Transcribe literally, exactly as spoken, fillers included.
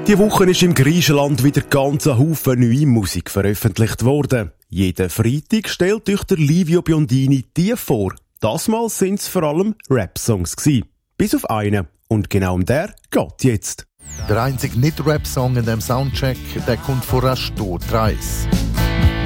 Die Woche ist im Griechenland wieder ganz ein Haufen neue Musik veröffentlicht worden. Jeden Freitag stellt euch der Livio Biondini die vor. Das Mal sind es vor allem Rap-Songs gewesen. Bis auf einen. Und genau um der geht jetzt. Der einzige Nicht-Rap-Song in dem Soundcheck, der kommt von Rastor Treis.